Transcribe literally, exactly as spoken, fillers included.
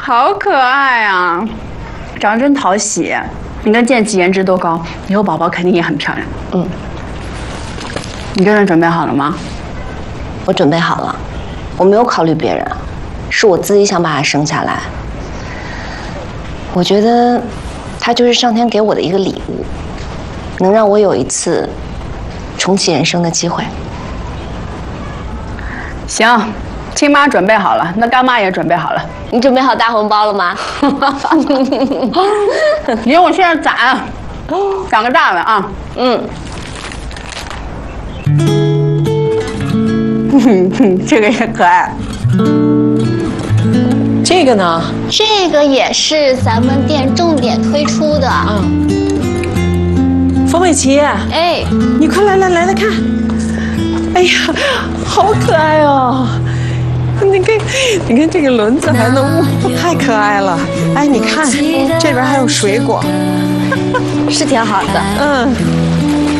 好可爱啊，长得真讨喜。你跟建奇颜值都高，以后宝宝肯定也很漂亮。 嗯， 你真的准备好了吗？ 我准备好了，我没有考虑别人，是我自己想把他生下来。我觉得，他就是上天给我的一个礼物，能让我有一次重启人生的机会。 行，亲妈准备好了，那干妈也准备好了。 你准备好大红包了吗？ 你用我现在攒，攒个大的啊。嗯。这个也可爱。 这个呢？ 这个也是咱们店重点推出的。 嗯。冯美琪， 哎， 你快来来来来看。哎呀，好可爱哦！你看，你看这个轮子还能舞，太可爱了。哎，你看这边还有水果， 是挺好的。 嗯。